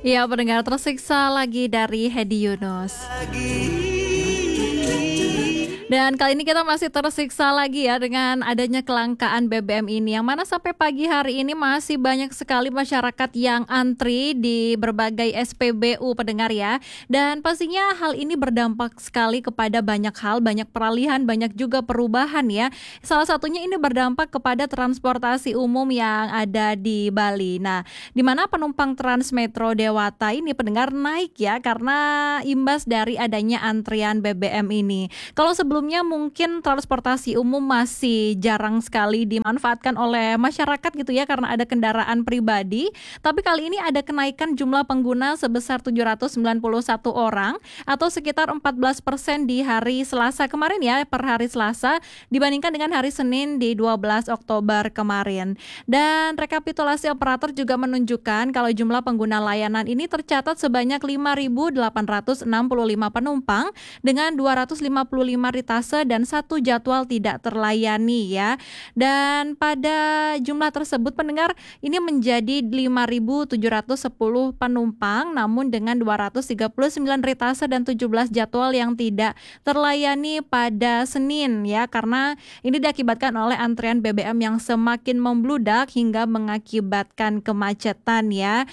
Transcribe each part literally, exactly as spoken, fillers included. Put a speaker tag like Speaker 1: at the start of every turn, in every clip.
Speaker 1: Iya, pendengar tersiksa lagi dari Hedi Yunus. Dan kali ini kita masih tersiksa lagi ya dengan adanya kelangkaan B B M ini, yang mana sampai pagi hari ini masih banyak sekali masyarakat yang antri di berbagai S P B U, pendengar ya. Dan pastinya hal ini berdampak sekali kepada banyak hal, banyak peralihan, banyak juga perubahan ya. Salah satunya ini berdampak kepada transportasi umum yang ada di Bali. Nah, di mana penumpang Transmetro Dewata ini, pendengar, naik ya karena imbas dari adanya antrian B B M ini. Kalau sebelum Sebelumnya mungkin transportasi umum masih jarang sekali dimanfaatkan oleh masyarakat gitu ya karena ada kendaraan pribadi. Tapi kali ini ada kenaikan jumlah pengguna sebesar tujuh ratus sembilan puluh satu orang atau sekitar empat belas persen di hari Selasa kemarin ya, per hari Selasa dibandingkan dengan hari Senin di dua belas Oktober kemarin. Dan rekapitulasi operator juga menunjukkan kalau jumlah pengguna layanan ini tercatat sebanyak lima ribu delapan ratus enam puluh lima penumpang dengan dua ratus lima puluh lima dan satu jadwal tidak terlayani ya. Dan pada jumlah tersebut, pendengar, ini menjadi lima ribu tujuh ratus sepuluh penumpang namun dengan dua ratus tiga puluh sembilan ritase dan tujuh belas jadwal yang tidak terlayani pada Senin ya, karena ini diakibatkan oleh antrian B B M yang semakin membludak hingga mengakibatkan kemacetan ya.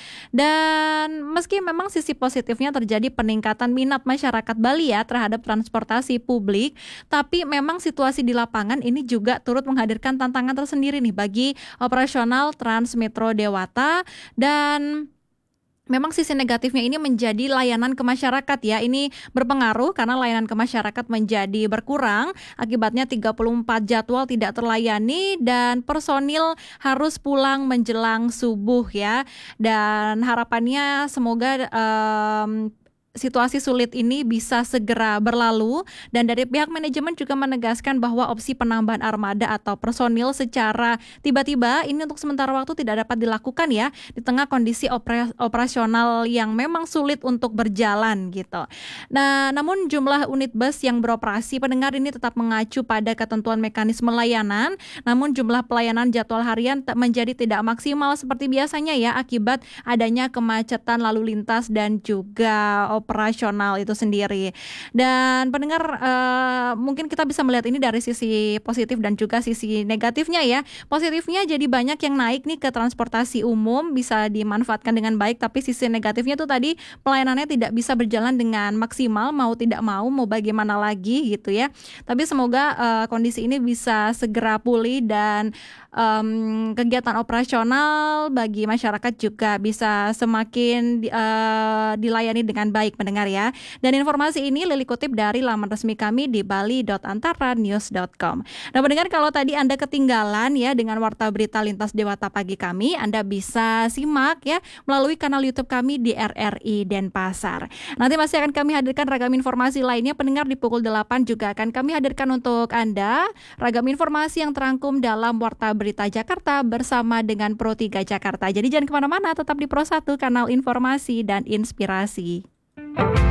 Speaker 1: Dan meski memang sisi positifnya terjadi peningkatan minat masyarakat Bali ya terhadap transportasi publik, tapi memang situasi di lapangan ini juga turut menghadirkan tantangan tersendiri nih bagi operasional Transmetro Dewata. Dan memang sisi negatifnya ini menjadi layanan ke masyarakat ya. Ini berpengaruh karena layanan ke masyarakat menjadi berkurang. Akibatnya tiga puluh empat jadwal tidak terlayani dan personil harus pulang menjelang subuh ya. Dan harapannya semoga um, situasi sulit ini bisa segera berlalu. Dan dari pihak manajemen juga menegaskan bahwa opsi penambahan armada atau personil secara tiba-tiba ini untuk sementara waktu tidak dapat dilakukan ya di tengah kondisi oper- operasional yang memang sulit untuk berjalan gitu. Nah, namun jumlah unit bus yang beroperasi, pendengar, ini tetap mengacu pada ketentuan mekanisme layanan. Namun jumlah pelayanan jadwal harian menjadi tidak maksimal seperti biasanya ya akibat adanya kemacetan lalu lintas dan juga operasional itu sendiri. Dan pendengar, uh, mungkin kita bisa melihat ini dari sisi positif dan juga sisi negatifnya ya. Positifnya jadi banyak yang naik nih ke transportasi umum, bisa dimanfaatkan dengan baik, tapi sisi negatifnya tuh tadi pelayanannya tidak bisa berjalan dengan maksimal, mau tidak mau, mau bagaimana lagi gitu ya. Tapi semoga uh, kondisi ini bisa segera pulih dan um, kegiatan operasional bagi masyarakat juga bisa semakin uh, dilayani dengan baik, pendengar ya. Dan informasi ini Lili kutip dari laman resmi kami di bali dot antara news dot com. Nah, pendengar, kalau tadi Anda ketinggalan ya dengan warta berita lintas Dewata pagi kami, Anda bisa simak ya melalui kanal YouTube kami di R R I Denpasar. Nanti masih akan kami hadirkan ragam informasi lainnya, pendengar. Di pukul delapan juga akan kami hadirkan untuk Anda ragam informasi yang terangkum dalam warta berita Jakarta bersama dengan Pro tiga Jakarta. Jadi jangan kemana-mana, tetap di Pro satu, kanal informasi dan inspirasi.